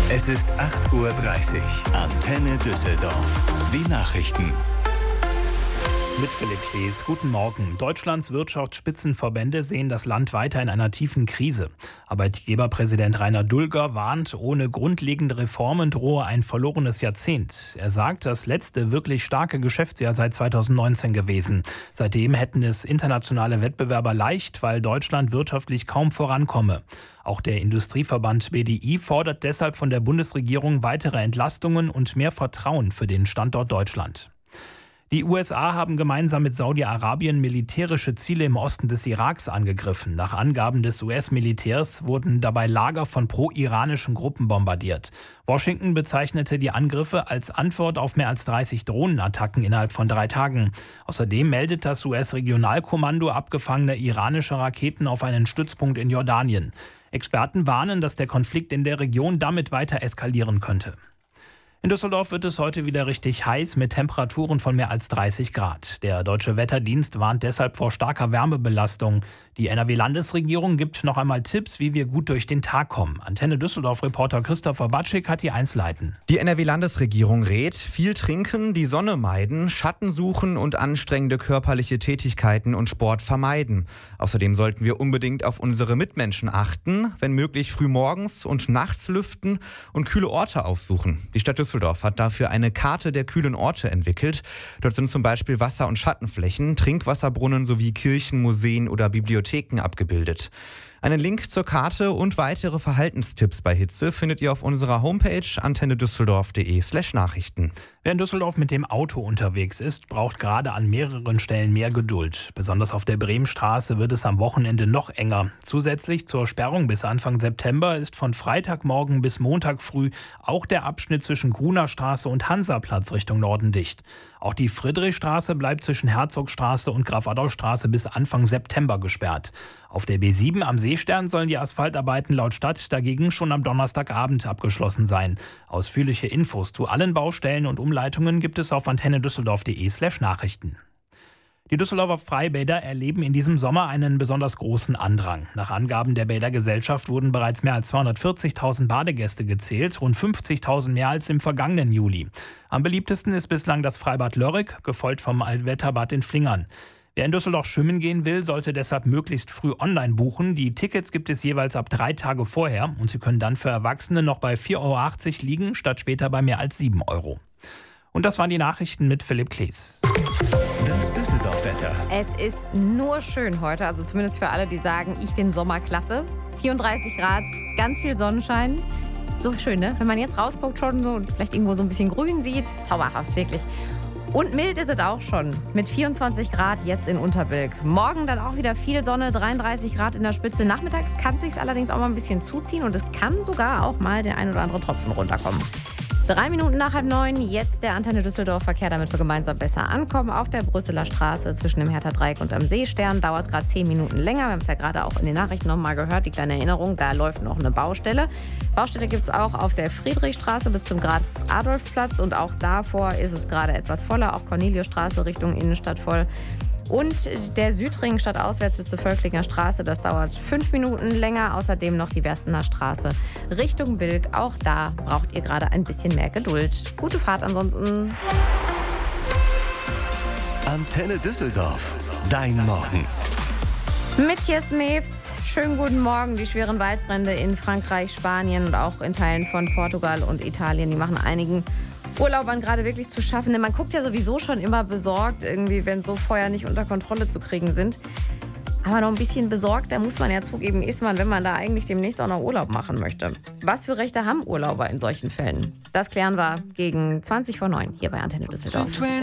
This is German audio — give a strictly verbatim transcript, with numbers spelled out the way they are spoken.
Es ist acht Uhr dreißig. Antenne Düsseldorf. Die Nachrichten. Mit Philipp Klees. Guten Morgen. Deutschlands Wirtschaftsspitzenverbände sehen das Land weiter in einer tiefen Krise. Arbeitgeberpräsident Rainer Dulger warnt, ohne grundlegende Reformen drohe ein verlorenes Jahrzehnt. Er sagt, das letzte wirklich starke Geschäftsjahr sei zweitausendneunzehn gewesen. Seitdem hätten es internationale Wettbewerber leicht, weil Deutschland wirtschaftlich kaum vorankomme. Auch der Industrieverband B D I fordert deshalb von der Bundesregierung weitere Entlastungen und mehr Vertrauen für den Standort Deutschland. Die U S A haben gemeinsam mit Saudi-Arabien militärische Ziele im Osten des Iraks angegriffen. Nach Angaben des U S-Militärs wurden dabei Lager von pro-iranischen Gruppen bombardiert. Washington bezeichnete die Angriffe als Antwort auf mehr als dreißig Drohnenattacken innerhalb von drei Tagen. Außerdem meldet das U S-Regionalkommando abgefangene iranische Raketen auf einen Stützpunkt in Jordanien. Experten warnen, dass der Konflikt in der Region damit weiter eskalieren könnte. In Düsseldorf wird es heute wieder richtig heiß mit Temperaturen von mehr als dreißig Grad. Der Deutsche Wetterdienst warnt deshalb vor starker Wärmebelastung. Die N R W-Landesregierung gibt noch einmal Tipps, wie wir gut durch den Tag kommen. Antenne Düsseldorf-Reporter Christopher Batschik hat die Einzelheiten. Die N R W-Landesregierung rät, viel trinken, die Sonne meiden, Schatten suchen und anstrengende körperliche Tätigkeiten und Sport vermeiden. Außerdem sollten wir unbedingt auf unsere Mitmenschen achten, wenn möglich früh morgens und nachts lüften und kühle Orte aufsuchen. Die Stadt Düsseldorf hat dafür eine Karte der kühlen Orte entwickelt. Dort sind zum Beispiel Wasser- und Schattenflächen, Trinkwasserbrunnen sowie Kirchen, Museen oder Bibliotheken abgebildet. Einen Link zur Karte und weitere Verhaltenstipps bei Hitze findet ihr auf unserer Homepage antennedüsseldorf.de slash Nachrichten. Wer in Düsseldorf mit dem Auto unterwegs ist, braucht gerade an mehreren Stellen mehr Geduld. Besonders auf der Bremenstraße wird es am Wochenende noch enger. Zusätzlich zur Sperrung bis Anfang September ist von Freitagmorgen bis Montag früh auch der Abschnitt zwischen Grunerstraße und Hansaplatz Richtung Norden dicht. Auch die Friedrichstraße bleibt zwischen Herzogstraße und Graf-Adolf-Straße bis Anfang September gesperrt. Auf der B sieben am Seestern sollen die Asphaltarbeiten laut Stadt dagegen schon am Donnerstagabend abgeschlossen sein. Ausführliche Infos zu allen Baustellen und Umleitungen gibt es auf antennedüsseldorf.de slash Nachrichten. Die Düsseldorfer Freibäder erleben in diesem Sommer einen besonders großen Andrang. Nach Angaben der Bädergesellschaft wurden bereits mehr als zweihundertvierzigtausend Badegäste gezählt, rund fünfzigtausend mehr als im vergangenen Juli. Am beliebtesten ist bislang das Freibad Lörrick, gefolgt vom Altwetterbad in Flingern. Wer in Düsseldorf schwimmen gehen will, sollte deshalb möglichst früh online buchen. Die Tickets gibt es jeweils ab drei Tage vorher und sie können dann für Erwachsene noch bei vier Euro achtzig liegen, statt später bei mehr als sieben Euro. Und das waren die Nachrichten mit Philipp Klees. Das Düsseldorf-Wetter. Es ist nur schön heute, also zumindest für alle, die sagen, ich bin Sommerklasse. vierunddreißig Grad, ganz viel Sonnenschein. So schön, ne? Wenn man jetzt rausguckt schon so und vielleicht irgendwo so ein bisschen grün sieht. Zauberhaft, wirklich. Und mild ist es auch schon, mit vierundzwanzig Grad jetzt in Unterbilk. Morgen dann auch wieder viel Sonne, dreiunddreißig Grad in der Spitze. Nachmittags kann es sich allerdings auch mal ein bisschen zuziehen und es kann sogar auch mal der ein oder andere Tropfen runterkommen. Drei Minuten nach halb neun, jetzt der Antenne Düsseldorf-Verkehr, damit wir gemeinsam besser ankommen. Auf der Brüsseler Straße zwischen dem Hertha-Dreieck und am Seestern dauert es gerade zehn Minuten länger. Wir haben es ja gerade auch in den Nachrichten noch mal gehört, die kleine Erinnerung, da läuft noch eine Baustelle. Baustelle gibt es auch auf der Friedrichstraße bis zum Graf-Adolf-Platz und auch davor ist es gerade etwas voller, auch Corneliusstraße Richtung Innenstadt voll. Und der Südring stadtauswärts bis zur Völklinger Straße, das dauert fünf Minuten länger. Außerdem noch die Werstener Straße Richtung Bilk. Auch da braucht ihr gerade ein bisschen mehr Geduld. Gute Fahrt ansonsten. Antenne Düsseldorf. Dein Morgen. Mit Kirsten Neves. Schönen guten Morgen. Die schweren Waldbrände in Frankreich, Spanien und auch in Teilen von Portugal und Italien, die machen einigen Urlaubern gerade wirklich zu schaffen. Denn man guckt ja sowieso schon immer besorgt, irgendwie, wenn so Feuer nicht unter Kontrolle zu kriegen sind. Aber noch ein bisschen besorgt, da muss man ja zugeben, ist man, wenn man da eigentlich demnächst auch noch Urlaub machen möchte. Was für Rechte haben Urlauber in solchen Fällen? Das klären wir gegen zwanzig vor neun hier bei Antenne Düsseldorf.